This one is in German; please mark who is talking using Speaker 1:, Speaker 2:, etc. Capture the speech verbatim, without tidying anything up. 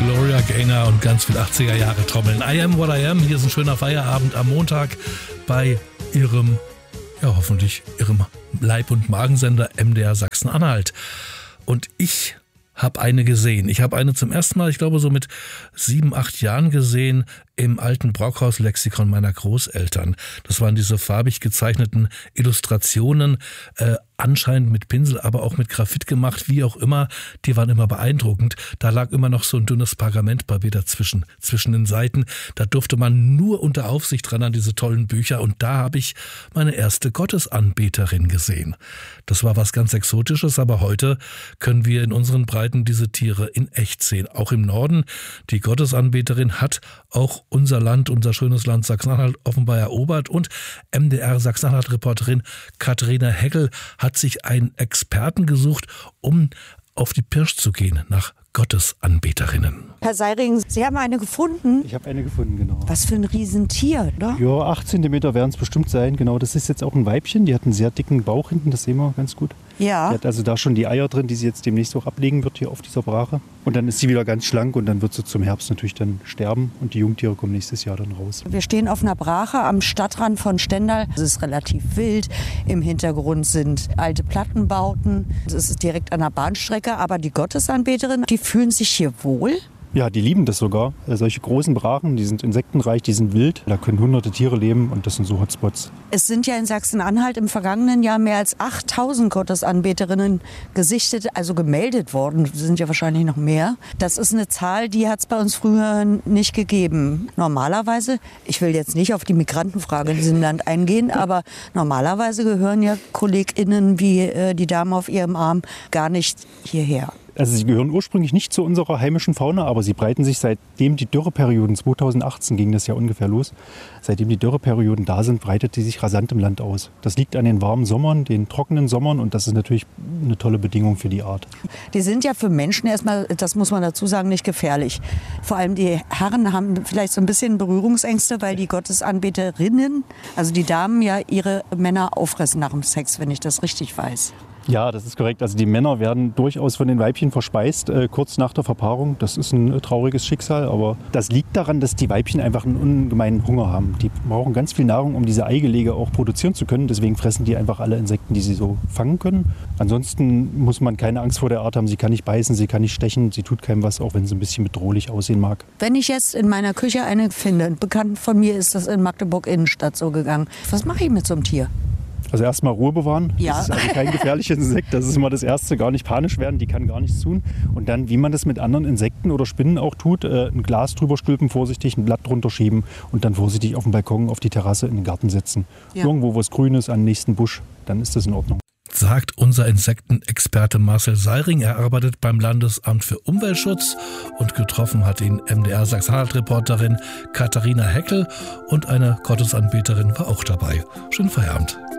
Speaker 1: Gloria Gaynor und ganz viel achtziger Jahre Trommeln. I am what I am. Hier ist ein schöner Feierabend am Montag bei Ihrem, ja hoffentlich Ihrem Leib- und Magensender M D R Sachsen-Anhalt. Und ich habe eine gesehen. Ich habe eine zum ersten Mal, ich glaube so mit sieben, acht Jahren gesehen, im alten Brockhaus-Lexikon meiner Großeltern. Das waren diese farbig gezeichneten Illustrationen, äh, anscheinend mit Pinsel, aber auch mit Graphit gemacht, wie auch immer. Die waren immer beeindruckend. Da lag immer noch so ein dünnes Pergamentpapier dazwischen, zwischen den Seiten. Da durfte man nur unter Aufsicht ran an diese tollen Bücher. Und da habe ich meine erste Gottesanbeterin gesehen. Das war was ganz Exotisches, aber heute können wir in unseren Breiten diese Tiere in echt sehen. Auch im Norden. Die Gottesanbeterin hat auch unser Land, unser schönes Land Sachsen-Anhalt offenbar erobert. Und M D R Sachsen-Anhalt-Reporterin Katharina Heckel hat sich einen Experten gesucht, um auf die Pirsch zu gehen nach Gottesanbeterinnen.
Speaker 2: Herr Seiring, Sie haben eine gefunden?
Speaker 3: Ich habe eine gefunden, genau.
Speaker 2: Was für ein Riesentier, oder?
Speaker 3: Ja, acht Zentimeter werden es bestimmt sein. Genau, das ist jetzt auch ein Weibchen. Die hat einen sehr dicken Bauch hinten, das sehen wir ganz gut.
Speaker 2: Ja.
Speaker 3: Die hat also da schon die Eier drin, die sie jetzt demnächst auch ablegen wird hier auf dieser Brache. Und dann ist sie wieder ganz schlank und dann wird sie zum Herbst natürlich dann sterben. Und die Jungtiere kommen nächstes Jahr dann raus.
Speaker 2: Wir stehen auf einer Brache am Stadtrand von Stendal. Es ist relativ wild. Im Hintergrund sind alte Plattenbauten. Es ist direkt an der Bahnstrecke. Aber die Gottesanbeterinnen, die fühlen sich hier wohl.
Speaker 3: Ja, die lieben das sogar. Solche großen Brachen, die sind insektenreich, die sind wild. Da können hunderte Tiere leben und das sind so Hotspots.
Speaker 2: Es sind ja in Sachsen-Anhalt im vergangenen Jahr mehr als achttausend Gottesanbeterinnen gesichtet, also gemeldet worden. Das sind ja wahrscheinlich noch mehr. Das ist eine Zahl, die hat es bei uns früher nicht gegeben. Normalerweise, ich will jetzt nicht auf die Migrantenfrage in diesem Land eingehen, aber normalerweise gehören ja KollegInnen wie äh, die Dame auf ihrem Arm gar nicht hierher.
Speaker 3: Also sie gehören ursprünglich nicht zu unserer heimischen Fauna, aber sie breiten sich, seitdem die Dürreperioden, zweitausendachtzehn ging das ja ungefähr los, seitdem die Dürreperioden da sind, breitet die sich rasant im Land aus. Das liegt an den warmen Sommern, den trockenen Sommern und das ist natürlich eine tolle Bedingung für die Art.
Speaker 2: Die sind ja für Menschen erstmal, das muss man dazu sagen, nicht gefährlich. Vor allem die Herren haben vielleicht so ein bisschen Berührungsängste, weil die Gottesanbeterinnen, also die Damen ja ihre Männer auffressen nach dem Sex, wenn ich das richtig weiß.
Speaker 3: Ja, das ist korrekt. Also die Männer werden durchaus von den Weibchen verspeist, äh, kurz nach der Verpaarung. Das ist ein äh, trauriges Schicksal, aber das liegt daran, dass die Weibchen einfach einen ungemeinen Hunger haben. Die brauchen ganz viel Nahrung, um diese Eigelege auch produzieren zu können. Deswegen fressen die einfach alle Insekten, die sie so fangen können. Ansonsten muss man keine Angst vor der Art haben. Sie kann nicht beißen, sie kann nicht stechen, sie tut keinem was, auch wenn sie ein bisschen bedrohlich aussehen mag.
Speaker 2: Wenn ich jetzt in meiner Küche eine finde, bekannt von mir ist das in Magdeburg Innenstadt so gegangen. Was mache ich mit so einem Tier?
Speaker 3: Also erstmal Ruhe bewahren.
Speaker 2: Ja.
Speaker 3: Das ist also kein gefährliches Insekt. Das ist immer das Erste. Gar nicht panisch werden. Die kann gar nichts tun. Und dann, wie man das mit anderen Insekten oder Spinnen auch tut, äh, ein Glas drüber stülpen, vorsichtig, ein Blatt drunter schieben und dann vorsichtig auf den Balkon, auf die Terrasse, in den Garten setzen. Ja. Irgendwo, wo es grün ist, an den nächsten Busch, dann ist das in Ordnung.
Speaker 1: Sagt unser Insektenexperte Marcel Seiring. Er arbeitet beim Landesamt für Umweltschutz und getroffen hat ihn M D R Sachsen-Anhalt-Reporterin Katharina Heckel und eine Gottesanbeterin war auch dabei. Schönen Feierabend.